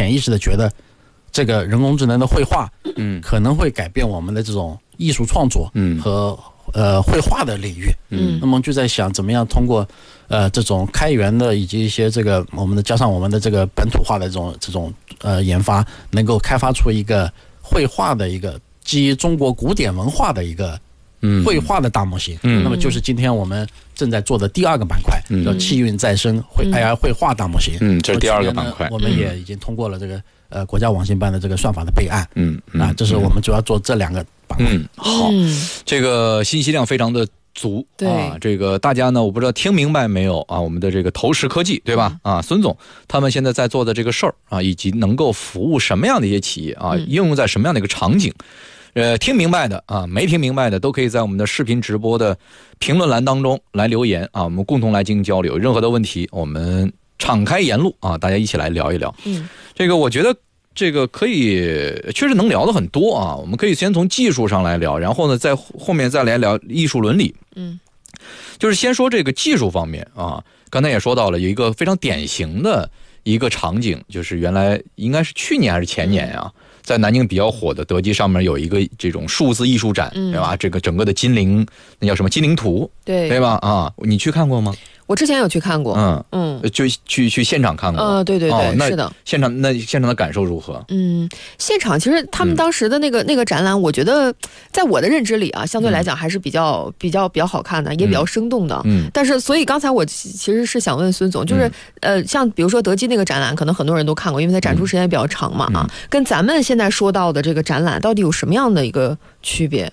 潜意识的觉得这个人工智能的绘画可能会改变我们的这种艺术创作和绘画的领域。那么就在想怎么样通过这种开源的以及一些这个加上我们的这个本土化的这种研发，能够开发出一个绘画的一个基于中国古典文化的一个绘画的大模型。那么就是今天我们正在做的第二个板块，叫气韵再生AI 绘画大模型。 这是第二个板块。 我们也已经通过了这个国家网信办的这个算法的备案。这是我们主要做这两个板块。 好，这个信息量非常的足啊，这个大家呢，我不知道听明白没有啊？我们的这个投石科技，对吧？孙总他们现在在做的这个事儿啊，以及能够服务什么样的一些企业啊，应用在什么样的一个场景？听明白的啊，没听明白的都可以在我们的视频直播的评论栏当中来留言啊，我们共同来进行交流。任何的问题，我们敞开言路啊，大家一起来聊一聊。这个我觉得这个可以确实能聊的很多啊，我们可以先从技术上来聊，然后呢，在后面再来聊艺术伦理。就是先说这个技术方面啊，刚才也说到了有一个非常典型的一个场景，就是原来应该是去年还是前年啊。在南京比较火的德基上面有一个这种数字艺术展，对吧？这个整个的金陵，那叫什么金陵图，对吧？啊，你去看过吗？ 我之前有去看过， 就去现场看过。 对，是的。 现场的感受如何？ 现场其实他们当时的那个展览，我觉得在我的认知里啊，相对来讲还是比较好看的，也比较生动的。但是所以刚才我其实是想问孙总，就是像比如说德基那个展览，可能很多人都看过，因为它展出时间也比较长嘛跟咱们现在说到的这个展览到底有什么样的一个区别？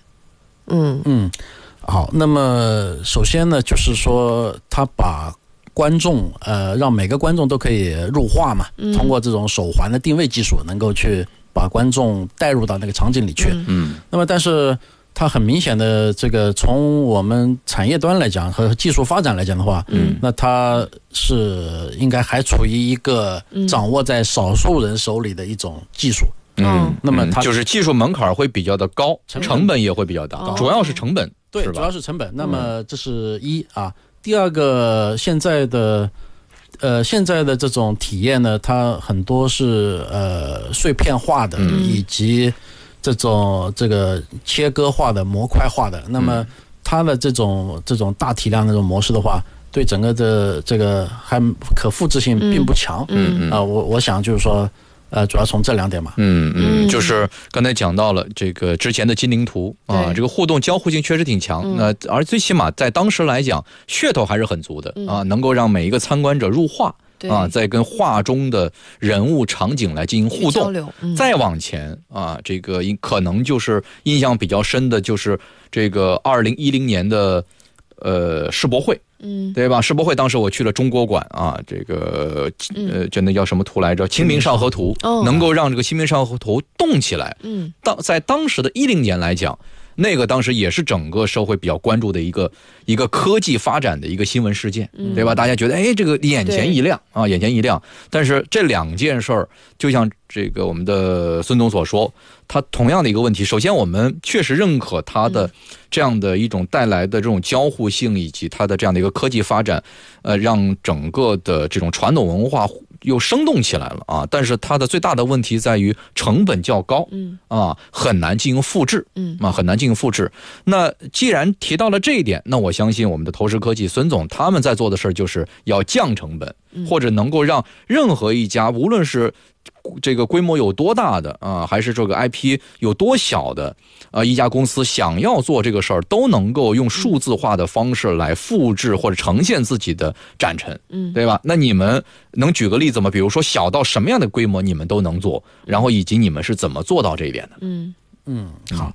好，那么首先呢，就是说他把观众让每个观众都可以入画嘛，通过这种手环的定位技术，能够去把观众带入到那个场景里去。那么但是它很明显的这个从我们产业端来讲和技术发展来讲的话，那它是应该还处于一个掌握在少数人手里的一种技术。那么它就是技术门槛会比较的高，成本也会比较大，主要是成本。 对，主要是成本。那么这是一啊，第二个现在的这种体验呢，它很多是碎片化的，以及这个切割化的、模块化的。那么它的这种大体量的这种模式的话，对整个的这个还可复制性并不强。我想就是说。主要从这两点嘛。 就是刚才讲到了这个之前的金陵图啊，这个互动交互性确实挺强。而最起码在当时来讲，噱头还是很足的啊，能够让每一个参观者入画啊，再跟画中的人物场景来进行互动。再往前啊，这个可能就是印象比较深的，就是这个2010年的世博会。对吧？世博会当时我去了中国馆啊，这个真的叫什么图来着？清明上河图，能够让这个清明上河图动起来。在当时的10年来讲，那个当时也是整个社会比较关注的一个科技发展的一个新闻事件，对吧？大家觉得这个眼前一亮啊，眼前一亮。但是这两件事儿，就像这个我们的孙总所说，它同样的一个问题。首先，我们确实认可它的这样的一种带来的这种交互性，以及它的这样的一个科技发展，让整个的这种传统文化又生动起来了啊。但是它的最大的问题在于成本较高，很难进行复制，很难进行复制。那既然提到了这一点，那我相信我们的投石科技孙总他们在做的事儿就是要降成本，或者能够让任何一家，无论是这个规模有多大的啊，还是这个 IP 有多小的一家公司想要做这个事儿，都能够用数字化的方式来复制或者呈现自己的展陈，对吧？那你们能举个例子吗？比如说小到什么样的规模你们都能做，然后以及你们是怎么做到这一点的？ 好，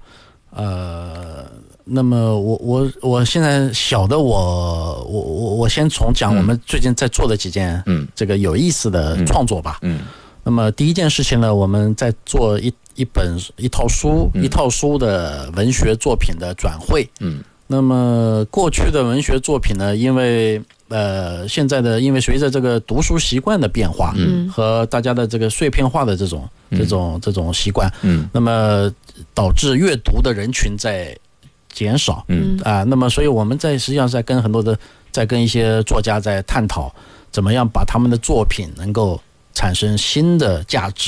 那么我现在小的我先从讲我们最近在做的几件这个有意思的创作吧。那么第一件事情呢，我们在做一套书的文学作品的转绘。那么过去的文学作品呢，因为现在的因为随着这个读书习惯的变化，和大家的这个碎片化的这种习惯，那么导致阅读的人群在减少。那么所以我们实际上在跟一些作家在探讨，怎么样把他们的作品能够产生新的价值。